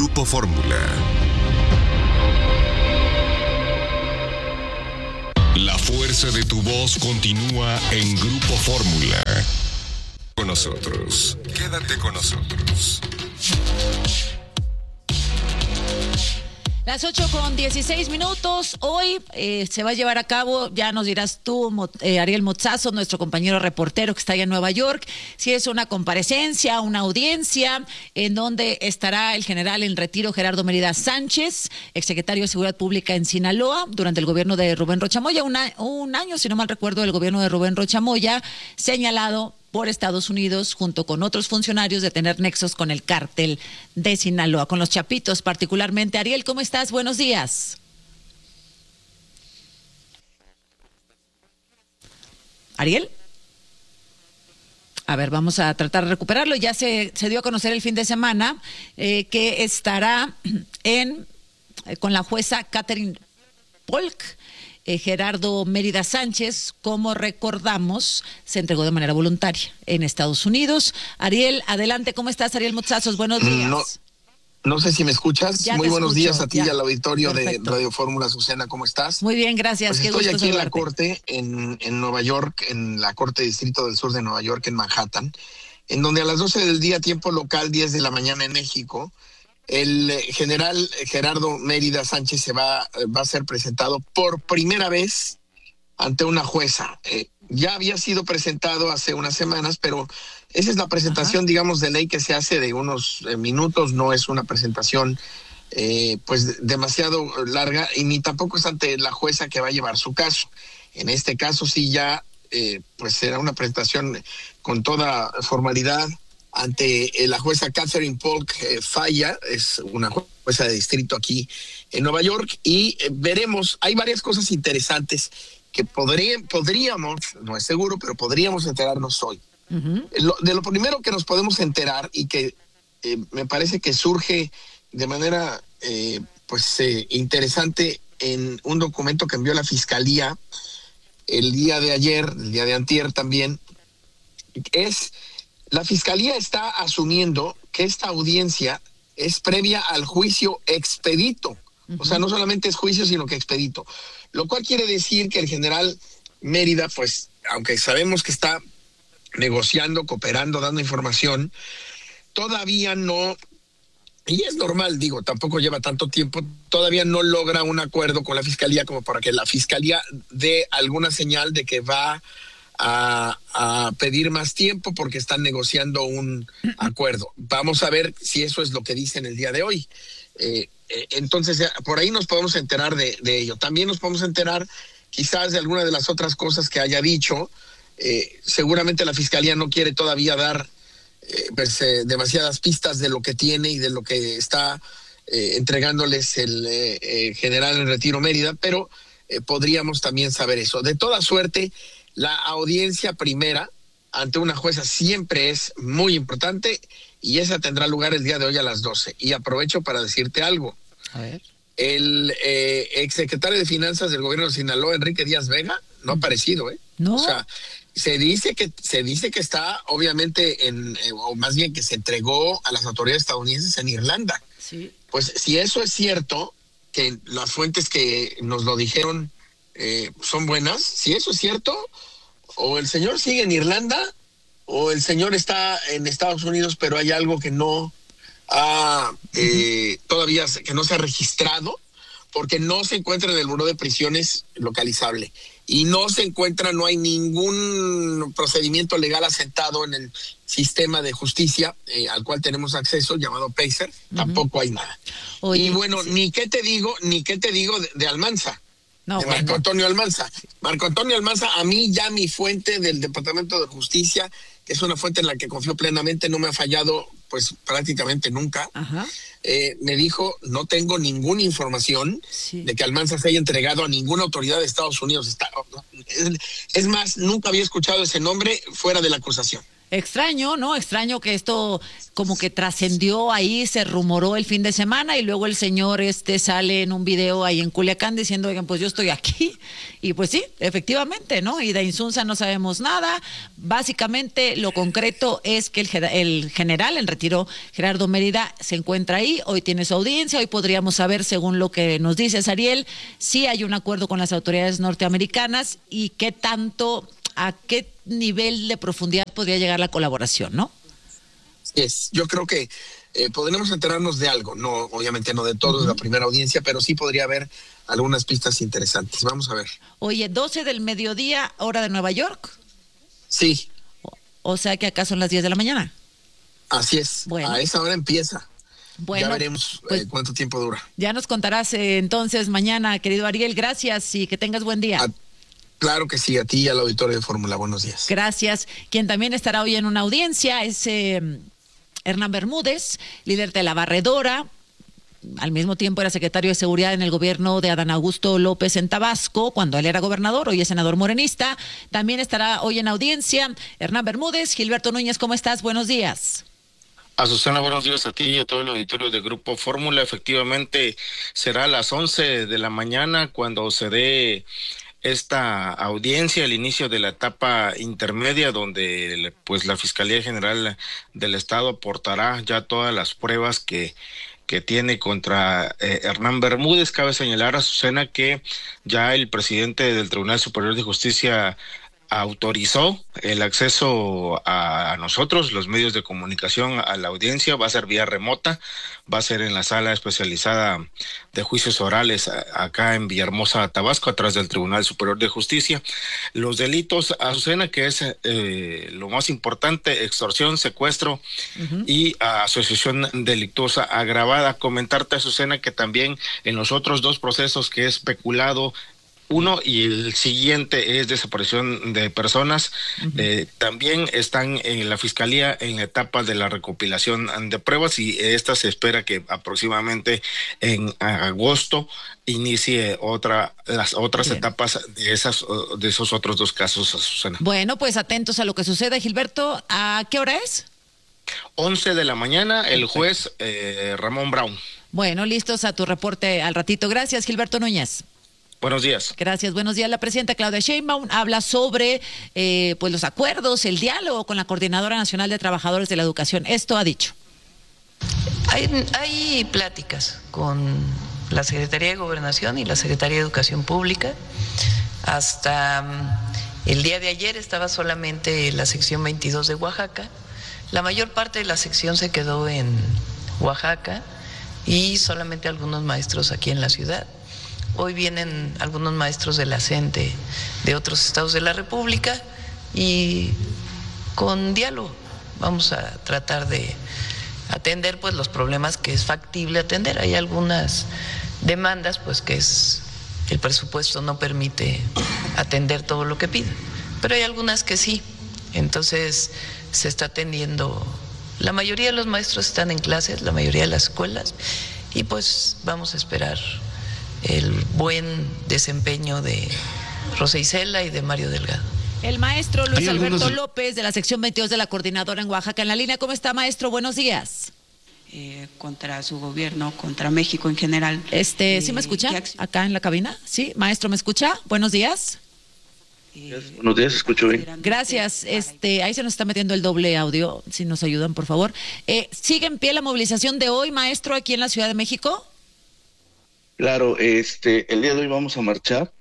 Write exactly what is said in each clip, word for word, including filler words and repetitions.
Grupo Fórmula. La fuerza de tu voz continúa en Grupo Fórmula. Con nosotros. Quédate con nosotros. Las ocho con dieciséis minutos. Hoy eh, se va a llevar a cabo, ya nos dirás tú, eh, Ariel Mozazo, nuestro compañero reportero que está allá en Nueva York, si es una comparecencia, una audiencia, en donde estará el general en retiro Gerardo Mérida Sánchez, exsecretario de Seguridad Pública en Sinaloa, durante el gobierno de Rubén Rocha Moya, una, un año, si no mal recuerdo, el gobierno de Rubén Rocha Moya, señalado por Estados Unidos, junto con otros funcionarios, de tener nexos con el cártel de Sinaloa, con los Chapitos particularmente. Ariel, ¿cómo estás? Buenos días. ¿Ariel? A ver, vamos a tratar de recuperarlo. Ya se, se dio a conocer el fin de semana eh, que estará en eh, con la jueza Catherine Polk. Eh, Gerardo Mérida Sánchez, como recordamos, se entregó de manera voluntaria en Estados Unidos. Ariel, adelante, ¿cómo estás? Ariel Motzazos, buenos días. No, no sé si me escuchas. Ya Muy buenos escucho, días a ti ya. y al auditorio Perfecto. de Radio Fórmula. Azucena, ¿cómo estás? Muy bien, gracias. Pues Qué estoy gusto aquí saludarte. en la corte, en, en Nueva York, en la Corte de Distrito del Sur de Nueva York, en Manhattan, en donde a las doce del día, tiempo local, diez de la mañana en México, el general Gerardo Mérida Sánchez se va, va a ser presentado por primera vez ante una jueza. Eh, ya había sido presentado hace unas semanas, pero esa es la presentación, Ajá. digamos, de ley que se hace de unos eh, minutos, no es una presentación eh, pues demasiado larga, y ni tampoco es ante la jueza que va a llevar su caso. En este caso sí ya eh, pues será una presentación con toda formalidad ante eh, la jueza Catherine Polk eh, Falla, es una jueza de distrito aquí en Nueva York, y eh, veremos, hay varias cosas interesantes que podría, podríamos, no es seguro, pero podríamos enterarnos hoy. Uh-huh. Lo, de lo primero que nos podemos enterar, y que eh, me parece que surge de manera eh, pues eh, interesante en un documento que envió la Fiscalía el día de ayer, el día de antier también, es la Fiscalía está asumiendo que esta audiencia es previa al juicio expedito. Uh-huh. O sea, no solamente es juicio, sino que expedito. Lo cual quiere decir que el general Mérida, pues, aunque sabemos que está negociando, cooperando, dando información, todavía no, y es normal, digo, tampoco lleva tanto tiempo, todavía no logra un acuerdo con la Fiscalía como para que la Fiscalía dé alguna señal de que va a, a pedir más tiempo porque están negociando un acuerdo. Vamos a ver si eso es lo que dicen el día de hoy. Eh, Entonces, por ahí nos podemos enterar de, de ello. También nos podemos enterar quizás de alguna de las otras cosas que haya dicho. Eh, seguramente la Fiscalía no quiere todavía dar eh, pues, eh, demasiadas pistas de lo que tiene y de lo que está eh, entregándoles el eh, eh, general en retiro Mérida, pero eh, podríamos también saber eso. De toda suerte, la audiencia primera ante una jueza siempre es muy importante, y esa tendrá lugar el día de hoy a las doce. Y aprovecho para decirte algo. A ver. El eh, exsecretario de Finanzas del gobierno de Sinaloa, Enrique Díaz Vega, no ha aparecido, ¿eh? No. O sea, se dice que se dice que está, obviamente, en, eh, o más bien que se entregó a las autoridades estadounidenses en Irlanda. Sí. Pues si eso es cierto, que las fuentes que nos lo dijeron eh, son buenas, si eso es cierto, o el señor sigue en Irlanda, o el señor está en Estados Unidos, pero hay algo que no ha, eh, uh-huh. todavía que no se ha registrado, porque no se encuentra en el Buró de Prisiones localizable. Y no se encuentra, no hay ningún procedimiento legal asentado en el sistema de justicia eh, al cual tenemos acceso, llamado Pacer, uh-huh. tampoco hay nada. Oye, y bueno, sí. ni qué te digo, ni qué te digo de, de Almanza. No, de Marco bueno. Antonio Almanza. Marco Antonio Almanza, a mí ya mi fuente del Departamento de Justicia, que es una fuente en la que confío plenamente, no me ha fallado pues prácticamente nunca, eh, me dijo, no tengo ninguna información sí. de que Almanza se haya entregado a ninguna autoridad de Estados Unidos. Está, es, es más, nunca había escuchado ese nombre fuera de la acusación. Extraño, ¿no? Extraño que esto como que trascendió ahí, se rumoró el fin de semana y luego el señor este sale en un video ahí en Culiacán diciendo, oigan, pues yo estoy aquí. Y pues sí, efectivamente, ¿no? Y de Insunza no sabemos nada. Básicamente lo concreto es que el, el general en retiro, Gerardo Mérida, se encuentra ahí. Hoy tiene su audiencia. Hoy podríamos saber, según lo que nos dice Ariel, si hay un acuerdo con las autoridades norteamericanas y qué tanto... ¿A qué nivel de profundidad podría llegar la colaboración, no? Es, yo creo que eh, podremos enterarnos de algo, no, obviamente no de todo, uh-huh. de la primera audiencia, pero sí podría haber algunas pistas interesantes. Vamos a ver. Oye, doce del mediodía, hora de Nueva York. Sí. O, o sea que acá son las diez de la mañana. Así es. Bueno. A esa hora empieza. Bueno, ya veremos pues, eh, cuánto tiempo dura. Ya nos contarás eh, entonces mañana, querido Ariel. Gracias y que tengas buen día. A Claro que sí, a ti y al auditorio de Fórmula. Buenos días. Gracias. Quien también estará hoy en una audiencia es eh, Hernán Bermúdez, líder de la Barredora. Al mismo tiempo era secretario de Seguridad en el gobierno de Adán Augusto López en Tabasco, cuando él era gobernador, hoy es senador morenista. También estará hoy en audiencia Hernán Bermúdez. Gilberto Núñez, ¿cómo estás? Buenos días. Azucena, buenos días a ti y a todo el auditorio de Grupo Fórmula. Efectivamente, será a las once de la mañana cuando se dé esta audiencia, el inicio de la etapa intermedia, donde pues la Fiscalía General del Estado aportará ya todas las pruebas que que tiene contra eh, Hernán Bermúdez. Cabe señalar, Azucena, que ya el presidente del Tribunal Superior de Justicia autorizó el acceso a nosotros, los medios de comunicación, a la audiencia. Va a ser vía remota, va a ser en la sala especializada de juicios orales acá en Villahermosa, Tabasco, atrás del Tribunal Superior de Justicia. Los delitos, Azucena, que es eh, lo más importante: extorsión, secuestro uh-huh. y asociación delictuosa agravada. Comentarte, Azucena, que también en los otros dos procesos, que es peculado uno y el siguiente es desaparición de personas, uh-huh. eh, también están en la Fiscalía en la etapa de la recopilación de pruebas, y esta se espera que aproximadamente en agosto inicie otra las otras Bien. etapas de esas de esos otros dos casos, Susana. Bueno, pues atentos a lo que suceda, Gilberto. ¿A qué hora es? once de la mañana, el juez eh, Ramón Brown. Bueno, listos a tu reporte al ratito. Gracias, Gilberto Núñez. Buenos días. Gracias, buenos días. La presidenta Claudia Sheinbaum habla sobre eh, pues los acuerdos, el diálogo con la Coordinadora Nacional de Trabajadores de la Educación. Esto ha dicho. Hay, hay pláticas con la Secretaría de Gobernación y la Secretaría de Educación Pública. Hasta um, el día de ayer estaba solamente la sección veintidós de Oaxaca. La mayor parte de la sección se quedó en Oaxaca y solamente algunos maestros aquí en la ciudad. Hoy vienen algunos maestros de la CENTE de otros estados de la República y con diálogo vamos a tratar de atender pues los problemas que es factible atender. Hay algunas demandas pues que es el presupuesto no permite atender todo lo que piden, pero hay algunas que sí. Entonces se está atendiendo. La mayoría de los maestros están en clases, la mayoría de las escuelas, y pues vamos a esperar el buen desempeño de Rosa Isela y de Mario Delgado. El maestro Luis Alberto algunos... López, de la sección veintidós de la Coordinadora en Oaxaca, en la línea. ¿Cómo está, maestro? Buenos días. Eh, contra su gobierno, contra México en general. Este, eh, ¿sí me escucha? Acá en la cabina. Sí, maestro, ¿me escucha? Buenos días. Eh, Buenos días, escucho bien. Gracias. Este, ahí se nos está metiendo el doble audio, si nos ayudan, por favor. Eh, ¿Sigue en pie la movilización de hoy, maestro, aquí en la Ciudad de México? Claro, este, el día de hoy vamos a marchar.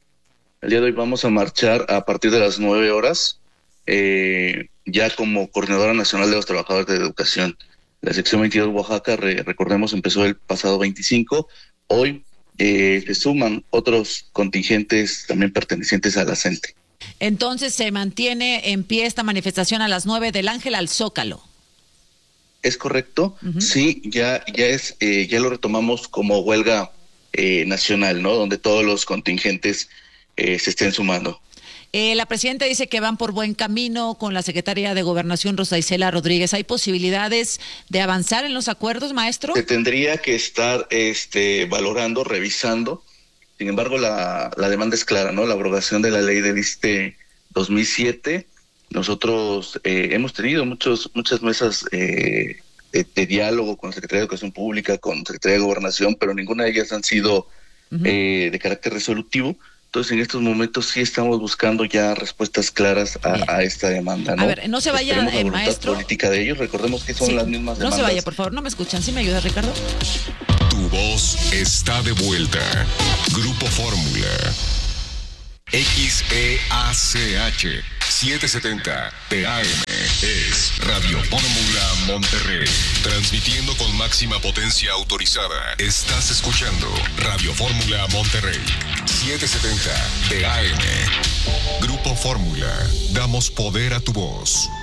El día de hoy vamos a marchar a partir de las nueve horas, eh, ya como Coordinadora Nacional de los Trabajadores de Educación. La sección veintidós de Oaxaca, re, recordemos, empezó el pasado veinticinco. Hoy eh, se suman otros contingentes también pertenecientes a la CENTE. Entonces, ¿se mantiene en pie esta manifestación a las nueve del Ángel al Zócalo? Es correcto, uh-huh. Sí, ya, ya, es, eh, ya lo retomamos como huelga Eh, nacional, ¿no? Donde todos los contingentes eh, se estén sumando. Eh, la presidenta dice que van por buen camino con la secretaria de Gobernación, Rosa Isela Rodríguez. ¿Hay posibilidades de avanzar en los acuerdos, maestro? Se tendría que estar este, valorando, revisando. Sin embargo, la, la demanda es clara, ¿no? La abrogación de la ley del ISSSTE dos mil siete Nosotros eh, hemos tenido muchos, muchas mesas eh, de, de diálogo con la Secretaría de Educación Pública, con la Secretaría de Gobernación, pero ninguna de ellas han sido uh-huh. eh, de carácter resolutivo. Entonces, en estos momentos sí estamos buscando ya respuestas claras a, a esta demanda, ¿no? A ver, no se vaya, Esperemos la eh, voluntad maestro. política de ellos. Recordemos que son sí, las mismas demandas. No se vaya, por favor, no me escuchan. ¿Sí me ayuda, Ricardo? Tu voz está de vuelta. Grupo Fórmula. X E A C H setecientos setenta T A M es Radio Fórmula Monterrey. Transmitiendo con máxima potencia autorizada. Estás escuchando Radio Fórmula Monterrey. setecientos setenta T A M. Grupo Fórmula. Damos poder a tu voz.